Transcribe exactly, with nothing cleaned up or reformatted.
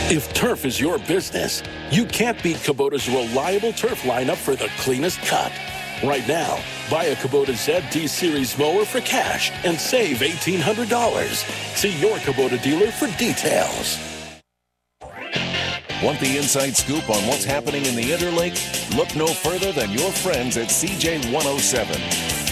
If turf is your business, you can't beat Kubota's reliable turf lineup for the cleanest cut. Right now, buy a Kubota Z D Series mower for cash and save eighteen hundred dollars. See your Kubota dealer for details. Want the inside scoop on what's happening in the Interlake? Look no further than your friends at C J one oh seven.